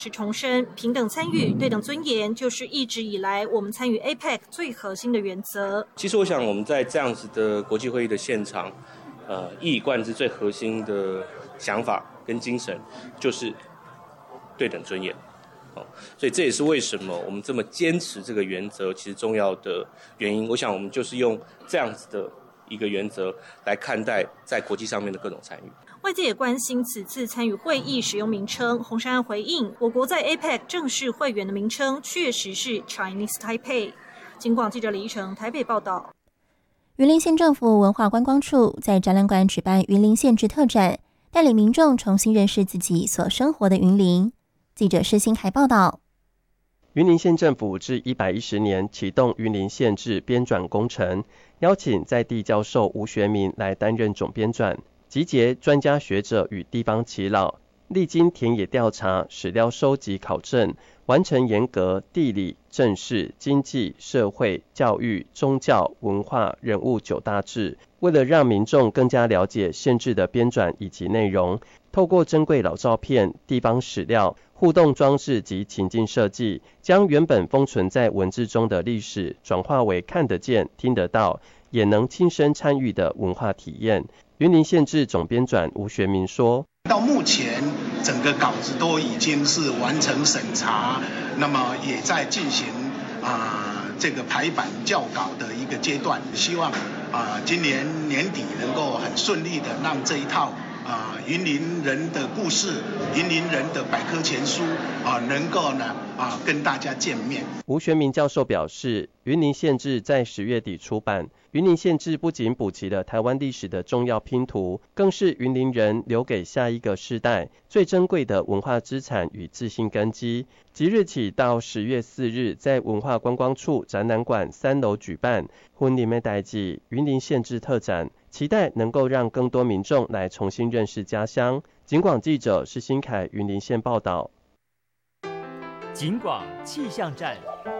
是重申平等参与、对等尊严，就是一直以来我们参与 APEC 最核心的原则。 其实我想我们在这样子的国际会议的现场，一以贯之最核心的想法跟精神就是对等尊严。所以这也是为什么我们这么坚持这个原则其实重要的原因。我想我们就是用这样子的一个原则来看待在国际上面的各种参与。 外界也关心此次参与会议使用名称，洪珊安回应，我国在 APEC 正式会员的名称确实是 Chinese Taipei。警广记者李依成台北报道。 云林县政府文化观光处在展览馆举办云林县志特展，带领民众重新认识自己所生活的云林。记者施新海报道。 云林县政府至110年启动云林县志编纂工程，邀请在地教授吴学民来担任总编纂，集结专家学者与地方耆老，历经田野调查、史料收集考证，完成严格地理、政事、经济、社会、教育、宗教、文化、人物9大志。为了让民众更加了解县志的编纂以及内容，透过珍贵老照片、地方史料、互动装置及情境设计，将原本封存在文字中的历史转化为看得见、听得到，也能亲身参与的文化体验。云林县志总编纂吴学民说， 到目前整个稿子都已经是完成审查，那么也在进行这个排版校稿的一个阶段，希望今年年底能够很顺利的让这一套云林人的故事、云林人的百科全书能够呢跟大家见面。 吴学民教授表示，云林县志在10月底出版。云林县志不仅补齐了台湾历史的重要拼图，更是云林人留给下一个世代最珍贵的文化资产与自信根基。即日起到10月4日，在文化观光处展览馆3楼举办云林的代志云林县志特展，期待能够让更多民众来重新认识家乡。警广记者施新凯云林县报道。 警广气象站。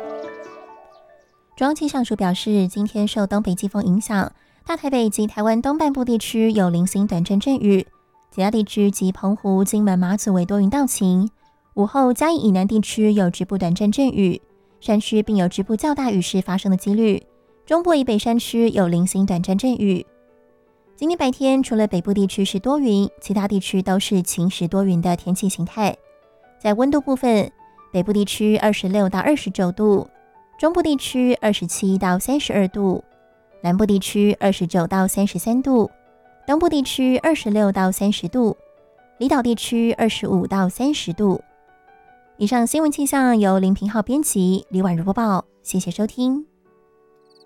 中央气象署表示，今天受东北季风影响，大台北及台湾东半部地区有零星短暂阵雨，其他地区及澎湖、金门、马祖为多云到晴。午后嘉义以南地区有局部短暂阵雨，山区并有局部较大雨势发生的几率。中部以北山区有零星短暂阵雨。今天白天除了北部地区是多云，其他地区都是晴时多云的天气形态。在温度部分，北部地区26到29度，中部地区27到32度，南部地区29到33度，东部地区26到30度，离岛地区25到30度。以上新闻气象由林平浩编辑，李婉如播报，谢谢收听。